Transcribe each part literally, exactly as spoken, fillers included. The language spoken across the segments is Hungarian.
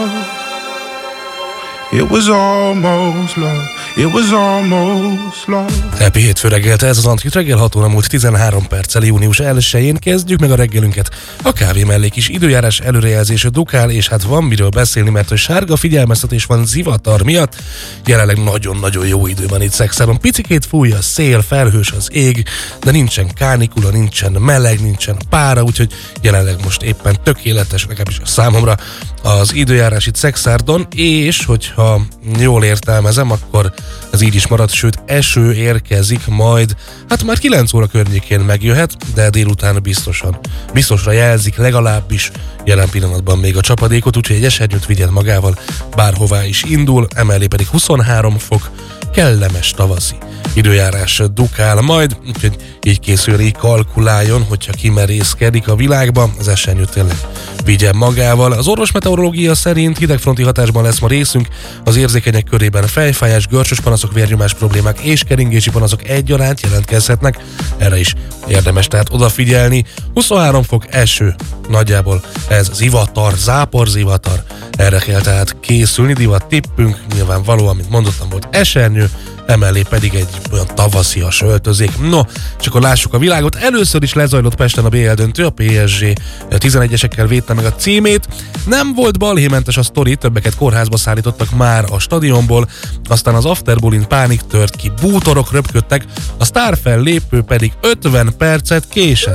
It was almost love. It was almost love. Happy hétfő reggelt, ez az Antrit reggel, hat óra múlt tizenhárom perccel, június elsején kezdjük meg a reggelünket. A kávé mellé kis időjárás előrejelzés dukál, és hát van miről beszélni, mert a sárga figyelmeztetés van zivatar miatt. Jelenleg nagyon-nagyon jó idő van itt Szexáron. Picikét fúj a szél, felhős az ég, de nincsen kánikula, nincsen meleg, nincsen pára, úgyhogy jelenleg most éppen tökéletes, legalábbis a számomra az időjárás itt Szexárdon, és hogyha jól értelmezem, akkor ez így is marad, sőt eső érkezik majd, hát már kilenc óra környékén megjöhet, de délután biztosan, biztosra jelzik legalábbis jelen pillanatban még a csapadékot, úgyhogy egy esernyőt vigyen magával bárhová is indul, emellé pedig huszonhárom fok, kellemes tavaszi időjárás dukál majd, úgyhogy így készül, így kalkuláljon, hogyha kimerészkedik a világba, az esernyőt tényleg vigyen magával. Az orvosmeteorológia szerint hidegfronti hatásban lesz ma részünk, az érzékenyek körében fejfájás, görcsös panaszok, vérnyomás problémák és keringési panaszok egyaránt jelentkezhetnek, erre is érdemes tehát odafigyelni. huszonhárom fok, eső, nagyjából ez zivatar, záporzivatar, erre kell tehát készülni, divat tippünk, nyilvánvalóan, mint mondottam, volt esernyő, emellé pedig egy olyan tavaszias öltözék. No, és akkor lássuk a világot. Először is lezajlott Pesten a bé el döntő, a pé es gé tizenegyesekkel védte meg a címét. Nem volt balhémentes a sztori, többeket kórházba szállítottak már a stadionból, aztán az afterbulin pánik tört ki, bútorok röpködtek, a sztárfellépő pedig ötven percet késett.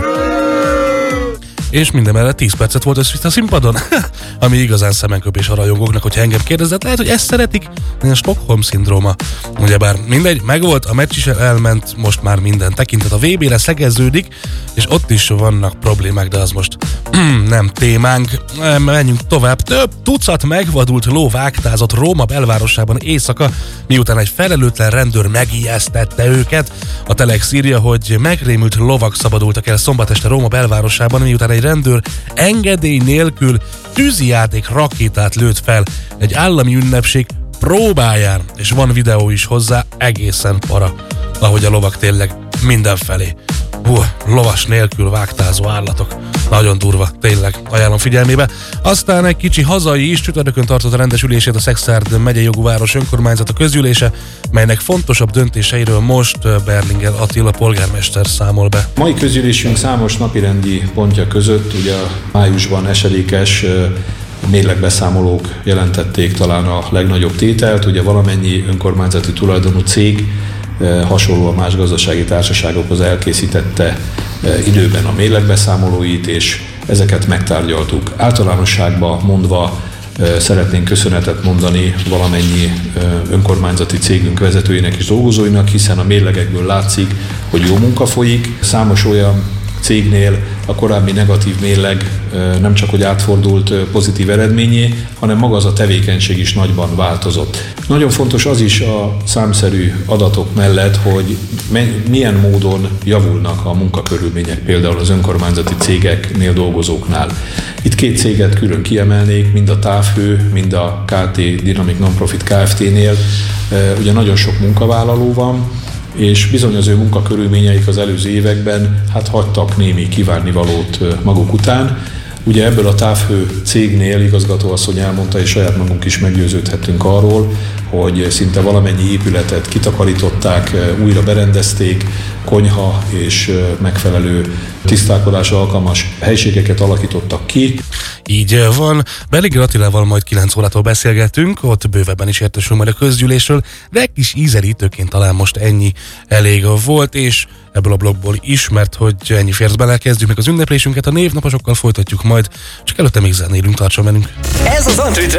És mindemellett tíz percet volt össze a színpadon, ami igazán szemenköpés a rajongóknak, hogyha engem kérdezett, lehet, hogy ezt szeretik, ilyen Stockholm-szindróma. Ugyebár mindegy, megvolt, a meccs is elment, most már minden tekintet a vé bére szegeződik, és ott is vannak problémák, de az most nem témánk. Menjünk tovább. Több tucat megvadult ló vágtázott Róma belvárosában éjszaka, miután egy felelőtlen rendőr megijesztette őket. A Telex írja, hogy megrémült lovak szabadultak el szombat este Róma belvárosában, miután egy rendőr engedély nélkül tűzijáték rakétát lőtt fel egy állami ünnepség próbáján, és van videó is hozzá, egészen para, ahogy a lovak tényleg mindenfelé. Hú, lovas nélkül vágtázó állatok. Nagyon durva, tényleg, ajánlom figyelmébe. Aztán egy kicsi hazai is, csütörtökön tartott a rendesülését a Szexárd megyei jogú város önkormányzata közgyűlése, melynek fontosabb döntéseiről most Berlinger Attila polgármester számol be. Mai közgyűlésünk számos napirendi pontja között, ugye a májusban esedékes mérlegbeszámolók jelentették talán a legnagyobb tételt, ugye valamennyi önkormányzati tulajdonú cég hasonlóan más gazdasági társaságokhoz elkészítette időben a mérlegbeszámolóit, és ezeket megtárgyaltuk. Általánosságban mondva szeretnénk köszönetet mondani valamennyi önkormányzati cégünk vezetőinek és dolgozóinak, hiszen a mérlegekből látszik, hogy jó munka folyik. Számos olyan cégnél a korábbi negatív mérleg nem csak hogy átfordult pozitív eredményé, hanem maga az a tevékenység is nagyban változott. Nagyon fontos az is a számszerű adatok mellett, hogy milyen módon javulnak a munkakörülmények például az önkormányzati cégeknél dolgozóknál. Itt két céget külön kiemelnék, mind a Távhő, mind a ká té Dynamic Nonprofit Kft-nél. Ugye nagyon sok munkavállaló van, és bizony az ő munkakörülményeik az előző években hát hagytak némi kívánnivalót maguk után. Ugye ebből a Távhő cégnél igazgatóasszony elmondta, és saját magunk is meggyőződhettünk arról, hogy szinte valamennyi épületet kitakarították, újra berendezték, konyha és megfelelő tisztálkodásra alkalmas helységeket alakítottak ki. Így van. Berlinger Attilával majd kilenc órától beszélgetünk, ott bővebben is értesül majd a közgyűlésről, de egy kis ízelítőként talán most ennyi elég volt, és ebből a blogból is, mert hogy ennyi férsz bele, kezdjük meg az ünneplésünket, a névnaposokkal folytatjuk majd, csak előtte még zenélünk, tartson velünk. Ez az Antrit